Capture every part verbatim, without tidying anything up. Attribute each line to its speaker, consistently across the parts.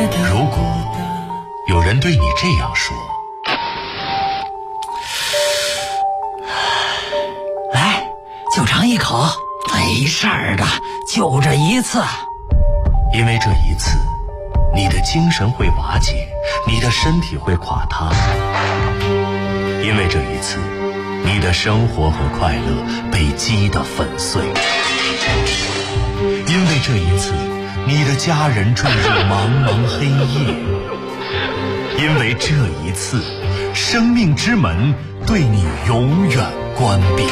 Speaker 1: 如果有人对你这样说，
Speaker 2: 来，就尝一口，没事儿的，就这一次。
Speaker 1: 因为这一次，你的精神会瓦解，你的身体会垮塌。因为这一次，你的生活和快乐被击得粉碎。因为这一次，你的家人坠入茫茫黑夜。因为这一次，生命之门对你永远关闭。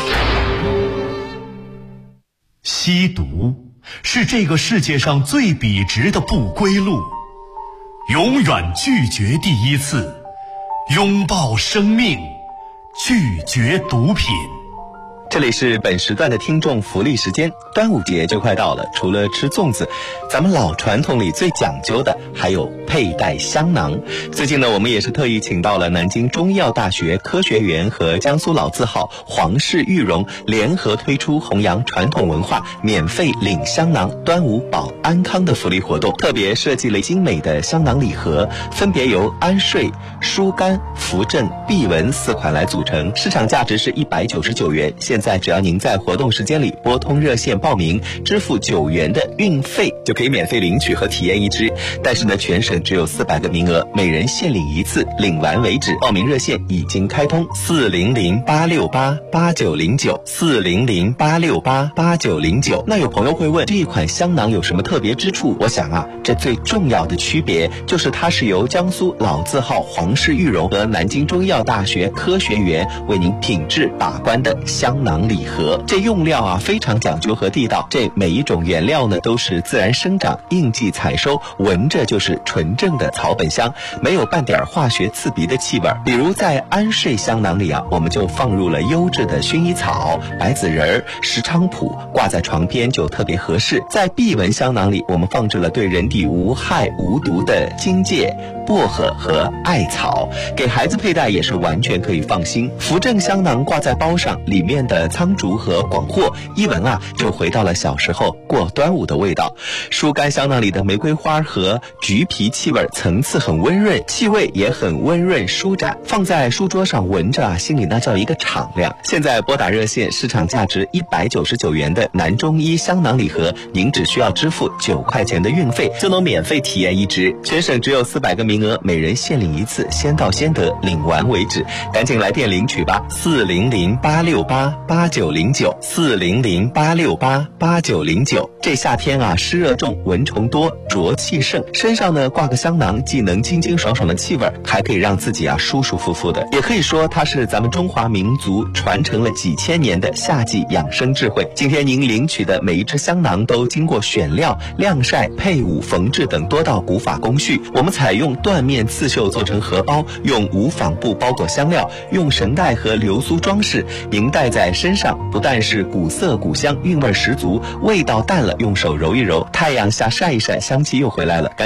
Speaker 1: 吸毒是这个世界上最笔直的不归路，永远拒绝第一次，拥抱生命，拒绝毒品。
Speaker 3: 这里是本时段的听众福利时间，端午节就快到了，除了吃粽子，咱们老传统里最讲究的还有佩戴香囊。最近呢，我们也是特意请到了南京中医药大学科学园和江苏老字号皇氏玉荣联合推出弘扬传统文化免费领香囊端午保安康的福利活动，特别设计了精美的香囊礼盒，分别由安睡、疏肝、扶正、避蚊四款来组成，市场价值是一百九十九元。现在只要您在活动时间里拨通热线报名，支付九元的运费，就可以免费领取和体验一支。但是呢，全省只有四百个名额，每人限领一次，领完为止。报名热线已经开通，四零零八六八八九零九，四零零八六八八九零九。那有朋友会问，这一款香囊有什么特别之处？我想啊，这最重要的区别就是它是由江苏老字号皇氏玉荣和南京中医药大学科学园为您品质把关的香囊礼盒。这用料啊非常讲究和地道，这每一种原料呢都是自然生长、应季采收，闻着就是纯正的草本香，没有半点化学刺鼻的气味。比如在安睡香囊里啊，我们就放入了优质的薰衣草、白子仁、石菖蒲，挂在床边就特别合适。在避蚊香囊里，我们放置了对人体无害无毒的荆芥、薄荷和艾草，给孩子佩戴也是完全可以放心。扶正香囊挂在包上，里面的苍竹和广藿一闻啊，就回到了小时候过端午的味道。疏肝香囊里的玫瑰花和橘皮气味层次很温润，气味也很温润舒展，放在书桌上闻着啊，心里那叫一个敞亮。现在拨打热线，市场价值一百九十九元的南中医香囊礼盒，您只需要支付九块钱的运费，就能免费体验一支。全省只有四百个名额，每人限领一次，先到先得，领完为止。赶紧来电领取吧，四零零八六八八九零九，四零零八六八八九零九。这夏天啊，湿热重，蚊虫多，浊气盛，身上呢挂个香囊，既能清清爽爽的气味，还可以让自己啊舒舒服服的。也可以说它是咱们中华民族传承了几千年的夏季养生智慧。今天您领取的每一支香囊都经过选料、晾晒、配伍、缝制等多道古法工序，我们采用缎面刺绣做成荷包，用无纺布包裹香料，用绳带和流苏装饰，您戴在身上不但是古色古香，韵味十足，味道淡了用手揉一揉，太阳下晒一晒，香气又回来了。